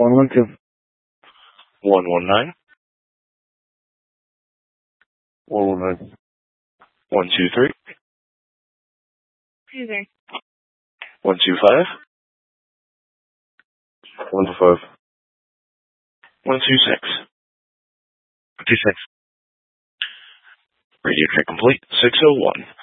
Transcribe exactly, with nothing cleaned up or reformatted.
one one two. one one nine. one one nine. one two three. two three. one two five. one two five. one two six. two six. Radio check complete. six oh one.